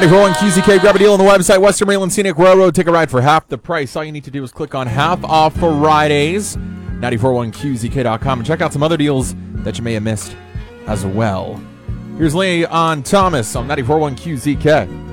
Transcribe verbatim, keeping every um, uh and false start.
ninety-four point one Q Z K, grab a deal on the website, Western Maryland Scenic Railroad. Take a ride for half the price. All you need to do is click on Half Off Fridays, ninety-four point one Q Z K dot com, and check out some other deals that you may have missed as well. Here's Lee on Thomas on ninety-four point one Q Z K.